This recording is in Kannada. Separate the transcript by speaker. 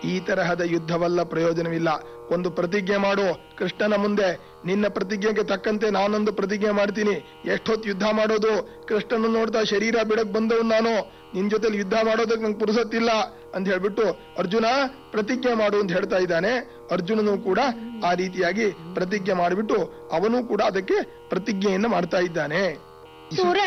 Speaker 1: ಈ ತರಹದ ಯುದ್ಧವಲ್ಲ, ಪ್ರಯೋಜನವಿಲ್ಲ. ಒಂದು ಪ್ರತಿಜ್ಞೆ ಮಾಡು ಕೃಷ್ಣನ ಮುಂದೆ. ನಿನ್ನ ಪ್ರತಿಜ್ಞೆಗೆ ತಕ್ಕಂತೆ ನಾನೊಂದು ಪ್ರತಿಜ್ಞೆ ಮಾಡ್ತೀನಿ. ಎಷ್ಟೊತ್ತು ಯುದ್ಧ ಮಾಡೋದು? ಕೃಷ್ಣನ ನೋಡ್ತಾ ಶರೀರ ಬಿಡಕ್ ಬಂದವ್ ನಾನು, ನಿನ್ ಜೊತೆಲಿ ಯುದ್ಧ ಮಾಡೋದಕ್ಕೆ ನಂಗೆ ಪುರುಸತ್ತಿಲ್ಲ ಅಂತ ಹೇಳ್ಬಿಟ್ಟು ಅರ್ಜುನ ಪ್ರತಿಜ್ಞೆ ಮಾಡು ಅಂತ ಹೇಳ್ತಾ ಇದ್ದಾನೆ. ಅರ್ಜುನನು ಕೂಡ ಆ ರೀತಿಯಾಗಿ ಪ್ರತಿಜ್ಞೆ ಮಾಡಿಬಿಟ್ಟು ಅವನು ಕೂಡ ಅದಕ್ಕೆ ಪ್ರತಿಜ್ಞೆಯನ್ನು ಮಾಡ್ತಾ ಇದ್ದಾನೆ.